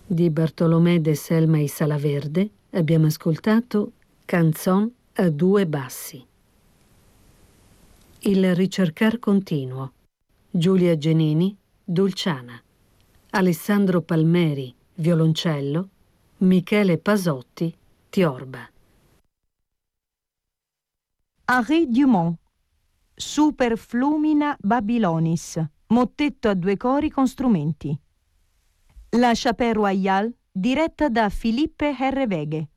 Di Bartolomé de Selma e Salaverde abbiamo ascoltato Canzon a due bassi. Il ricercar continuo. Giulia Genini, Dulciana. Alessandro Palmeri, violoncello. Michele Pasotti, tiorba. Henri Dumont, Super Flumina Babylonis, mottetto a due cori con strumenti. La Chapelle Royale, diretta da Philippe Herreweghe.